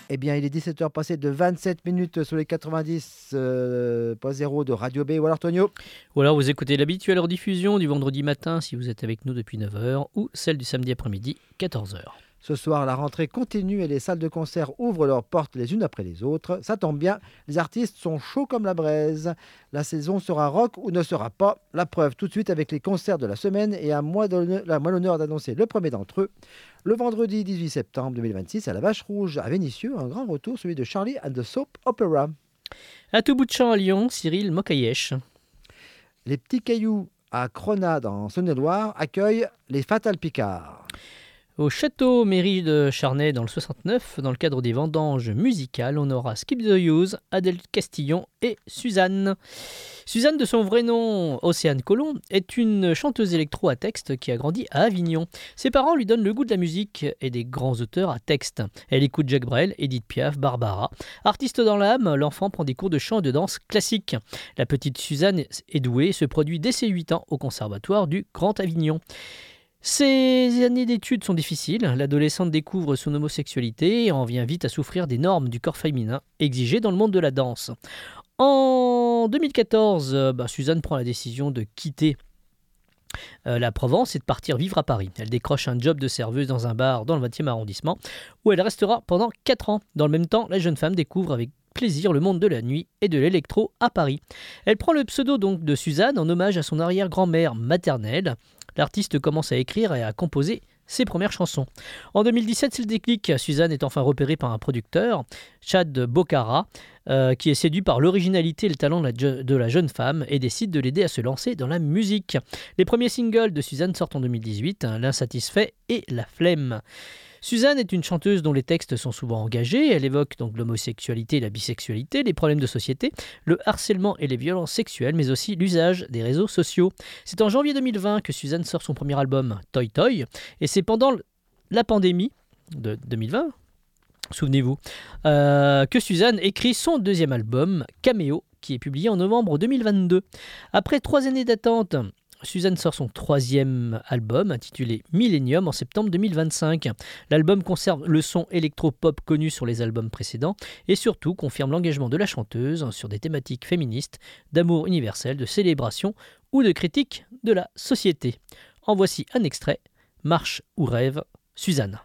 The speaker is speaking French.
Eh bien, il est 17h passé de 27 minutes sur les 90.0 de Radio B. Ou alors, Tonio? Ou alors vous écoutez l'habituelle rediffusion du vendredi matin si vous êtes avec nous depuis 9h ou celle du samedi après-midi 14h. Ce soir, la rentrée continue et les salles de concert ouvrent leurs portes les unes après les autres. Ça tombe bien, les artistes sont chauds comme la braise. La saison sera rock ou ne sera pas. La preuve tout de suite avec les concerts de la semaine et à moi l'honneur d'annoncer le premier d'entre eux. Le vendredi 18 septembre 2026 à la Vache Rouge à Vénissieux, un grand retour, celui de Charlie and the Soap Opera. À tout bout de champ à Lyon, Cyril Mokayesh. Les Petits Cailloux à Cronat dans Saône-et-Loire accueillent les Fatal Picards. Au château mairie de Charnay dans le 69, dans le cadre des vendanges musicales, on aura Skip the Use, Adèle Castillon et Suzanne. Suzanne, de son vrai nom Océane Colomb, est une chanteuse électro à texte qui a grandi à Avignon. Ses parents lui donnent le goût de la musique et des grands auteurs à texte. Elle écoute Jacques Brel, Édith Piaf, Barbara. Artiste dans l'âme, l'enfant prend des cours de chant et de danse classique. La petite Suzanne est douée et se produit dès ses 8 ans au Conservatoire du Grand Avignon. Ces années d'études sont difficiles, l'adolescente découvre son homosexualité et en vient vite à souffrir des normes du corps féminin exigées dans le monde de la danse. En 2014, Suzanne prend la décision de quitter la Provence et de partir vivre à Paris. Elle décroche un job de serveuse dans un bar dans le 20e arrondissement où elle restera pendant 4 ans. Dans le même temps, la jeune femme découvre avec plaisir le monde de la nuit et de l'électro à Paris. Elle prend le pseudo donc de Suzanne en hommage à son arrière-grand-mère maternelle. L'artiste commence à écrire et à composer ses premières chansons. En 2017, c'est le déclic. Suzanne est enfin repérée par un producteur, Chad Bocara, qui est séduit par l'originalité et le talent de la jeune femme et décide de l'aider à se lancer dans la musique. Les premiers singles de Suzanne sortent en 2018, L'Insatisfait et La Flemme. Suzanne est une chanteuse dont les textes sont souvent engagés. Elle évoque donc l'homosexualité et la bisexualité, les problèmes de société, le harcèlement et les violences sexuelles, mais aussi l'usage des réseaux sociaux. C'est en janvier 2020 que Suzanne sort son premier album, Toy Toy, et c'est pendant la pandémie de 2020, souvenez-vous, que Suzanne écrit son deuxième album, Caméo, qui est publié en novembre 2022. Après 3 années d'attente, Suzanne sort son 3e album intitulé Millennium en septembre 2025. L'album conserve le son électro-pop connu sur les albums précédents et surtout confirme l'engagement de la chanteuse sur des thématiques féministes, d'amour universel, de célébration ou de critique de la société. En voici un extrait, Marche ou rêve, Suzanne.